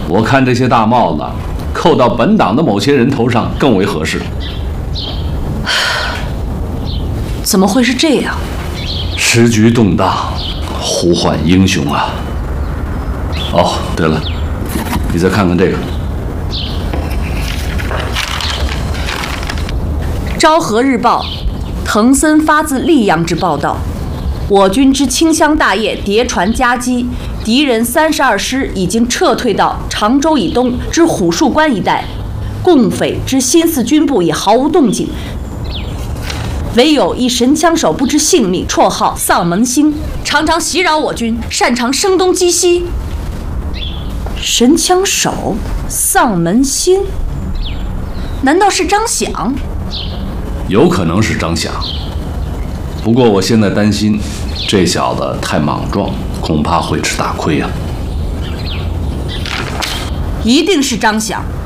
我看这些大帽子扣到本党的某些人头上更为合适。 怎么会是这样？ 时局动荡，呼唤英雄啊！哦，对了，你再看看这个。 昭和日报，藤森发自溧阳之报道：我军之清乡大业谍传夹击，敌人32师已经撤退到常州以东之虎树关一带，共匪之新四军部也毫无动静。唯有一神枪手不知性命，绰号丧门星，常常袭扰我军，擅长声东击西。神枪手丧门星，难道是张响？ 有可能是张响，不过我现在担心，这小子太莽撞，恐怕会吃大亏啊。 一定是张响。